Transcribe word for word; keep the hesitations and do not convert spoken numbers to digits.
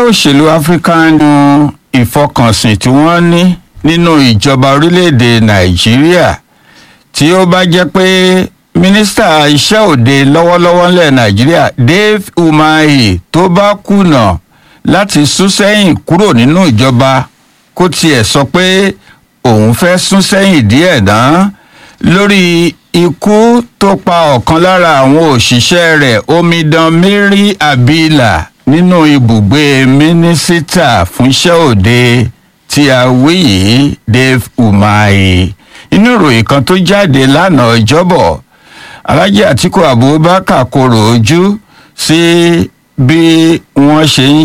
òṣèlú African ìfọkànsìn tí wọ́n ní nínú ìjọba orílẹ̀-èdè Nàìjíríà tí ó bá jẹ́ pé mínísítà iṣẹ́ òde lọ́wọ́lọ́wọ́ ńlẹ̀ Nàìjíríà Dave Umahi tó bá kùnà láti sún sẹ́yìn kúrò nínú ìjọba kó tiẹ̀ sọ pé òun fẹ́ sún sẹ́yìn díẹ̀ náà lórí ikú tó pa ọ̀kan lára àwọn òṣìṣẹ́ rẹ̀ omidan Mary Abila nínú ibùgbé mínísítà fún iṣẹ́ òde tí a wí yìí Dave Umahi. Inú ìròyìn kan tó jáde lánàá Ọjọ́bọ̀, Alhaji Atiku Abubakar korò ojú sí bí wọ́n ṣe ń